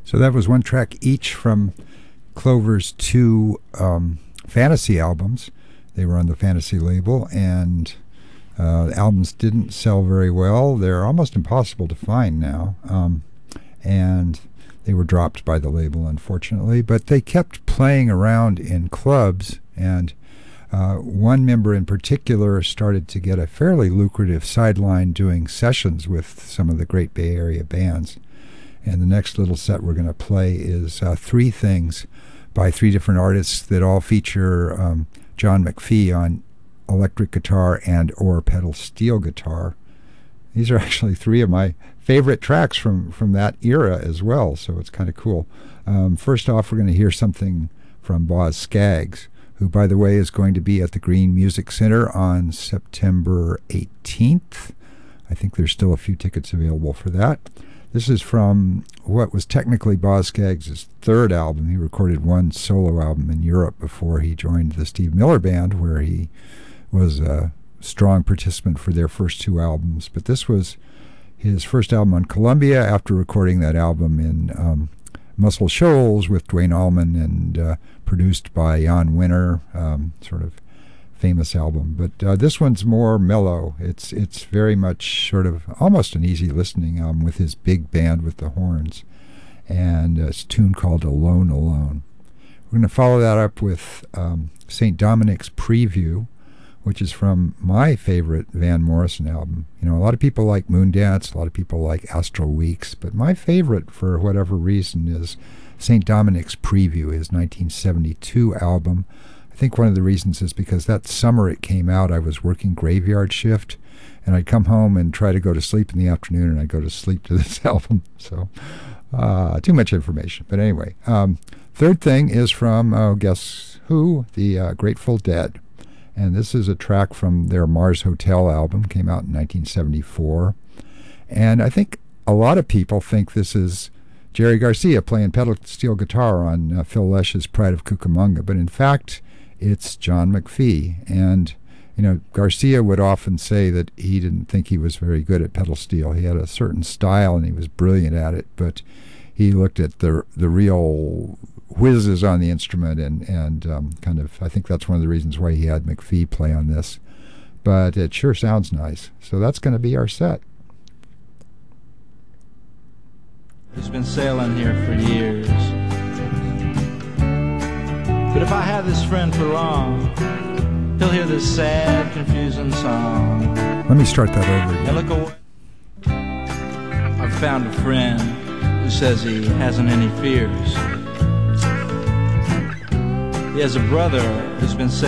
So that was one track each from Clover's two fantasy albums. They were on the Fantasy label, and the albums didn't sell very well. They're almost impossible to find now, and they were dropped by the label, unfortunately. But they kept playing around in clubs, and one member in particular started to get a fairly lucrative sideline doing sessions with some of the great Bay Area bands. And the next little set we're going to play is Three Things by three different artists that all feature John McPhee on electric guitar and or pedal steel guitar. These are actually three of my favorite tracks from that era as well, so it's kind of cool. First off, we're going to hear something from Boz Scaggs, who, by the way, is going to be at the Green Music Center on September 18th. I think there's still a few tickets available for that. This is from what was technically Boz Scaggs' third album. He recorded one solo album in Europe before he joined the Steve Miller Band, where he was a strong participant for their first two albums. But this was his first album on Columbia after recording that album in Muscle Shoals with Duane Allman and produced by Jan Winter, sort of famous album. But this one's more mellow. It's very much sort of almost an easy listening album with his big band with the horns, and it's a tune called Alone Alone. We're going to follow that up with St. Dominic's Preview, which is from my favorite Van Morrison album. You know, a lot of people like Moondance, a lot of people like Astral Weeks, but my favorite, for whatever reason, is St. Dominic's Preview, his 1972 album. I think one of the reasons is because that summer it came out, I was working graveyard shift, and I'd come home and try to go to sleep in the afternoon, and I'd go to sleep to this album. So, too much information. But anyway, third thing is from, guess who? The Grateful Dead. And this is a track from their Mars Hotel album, came out in 1974. And I think a lot of people think this is Jerry Garcia playing pedal steel guitar on Phil Lesh's Pride of Cucamonga, but in fact, it's John McPhee. And, you know, Garcia would often say that he didn't think he was very good at pedal steel. He had a certain style, and he was brilliant at it, but he looked at the real whizzes on the instrument and kind of, I think that's one of the reasons why he had McPhee play on this. But it sure sounds nice. So that's going to be our set. He's been sailing here for years. But if I have this friend for long, he'll hear this sad, confusing song. Let me start that over again. And look away. I've found a friend who says he hasn't any fears. He has a brother who's been